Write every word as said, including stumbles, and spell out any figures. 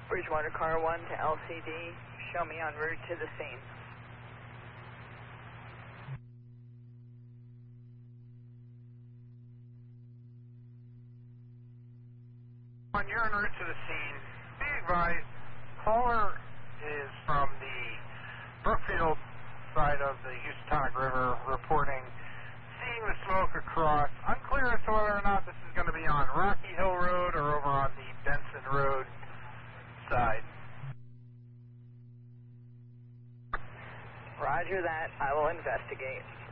Bridgewater Car one to L C D, show me en route to the scene. On your en route to the scene, be advised, caller is from the Brookfield side of the Housatonic River reporting seeing the smoke across. Unclear as to whether or not this is going to be on Rocky Hill Road or over on the Benson Road side. Roger that. I will investigate.